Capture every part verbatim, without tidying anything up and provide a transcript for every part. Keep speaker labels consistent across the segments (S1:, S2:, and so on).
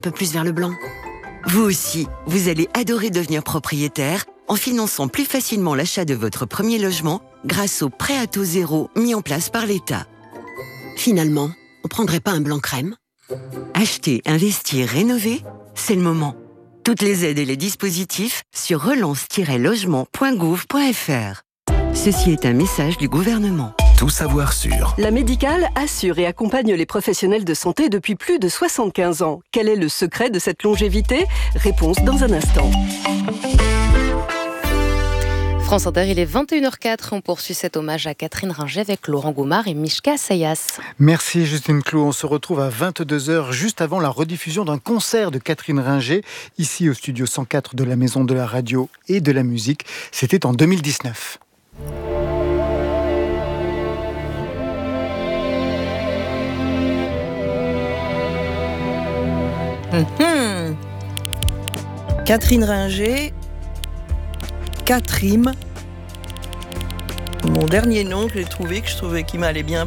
S1: peu plus vers le blanc. Vous aussi, vous allez adorer devenir propriétaire en finançant plus facilement l'achat de votre premier logement grâce au prêt à taux zéro mis en place par l'État. Finalement, on prendrait pas un blanc crème ? Acheter, investir, rénover, c'est le moment. Toutes les aides et les dispositifs sur relance tiret logement point gouv point f r. Ceci est un message du gouvernement.
S2: Tout savoir sur.
S3: La Médicale assure et accompagne les professionnels de santé depuis plus de soixante-quinze ans. Quel est le secret de cette longévité ? Réponse dans un instant.
S4: France Inter, il est vingt et une heures quatre. On poursuit cet hommage à Catherine Ringer avec Laurent Goumard et Mishka Sayas.
S5: Merci Justine Clou. On se retrouve à vingt-deux heures, juste avant la rediffusion d'un concert de Catherine Ringer, ici au studio cent quatre de la Maison de la Radio et de la Musique. C'était en deux mille dix-neuf.
S6: Mmh. Catherine Ringer, quatre rimes. Mon dernier nom que j'ai trouvé, que je trouvais qui m'allait bien.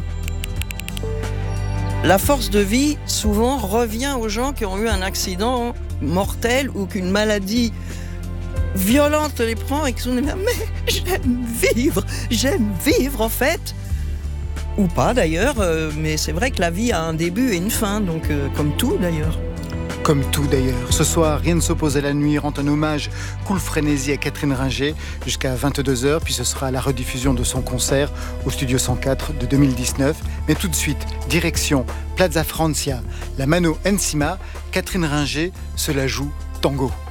S6: La force de vie, souvent, revient aux gens qui ont eu un accident mortel ou qu'une maladie violente les prend et qui sont dit « Mais j'aime vivre, j'aime vivre en fait !» Ou pas d'ailleurs, euh, mais c'est vrai que la vie a un début et une fin, donc euh, comme tout d'ailleurs.
S5: Comme tout d'ailleurs. Ce soir, Rien ne s'oppose à la nuit rend un hommage cool frénésie à Catherine Ringer jusqu'à vingt-deux heures, puis ce sera la rediffusion de son concert au studio cent quatre de deux mille dix-neuf. Mais tout de suite, direction Plaza Francia, la Mano Encima, Catherine Ringer se la joue tango.